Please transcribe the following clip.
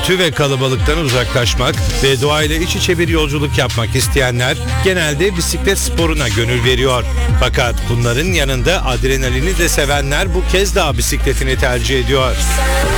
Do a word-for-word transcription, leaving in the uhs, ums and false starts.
gürültü ve kalabalıktan uzaklaşmak ve doğayla iç içe bir yolculuk yapmak isteyenler genelde bisiklet sporuna gönül veriyor. Fakat bunların yanında adrenalini de sevenler bu kez dağ bisikletini tercih ediyor.